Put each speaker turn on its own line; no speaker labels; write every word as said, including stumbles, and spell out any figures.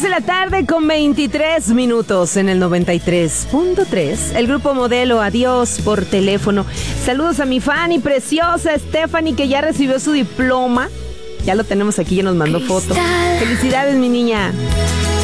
de la tarde con veintitrés minutos en el noventa y tres punto tres. El grupo Modelo, adiós por teléfono. Saludos a mi Fanny preciosa, Stephanie, que ya recibió su diploma. Ya lo tenemos aquí, ya nos mandó foto. Felicidades, mi niña.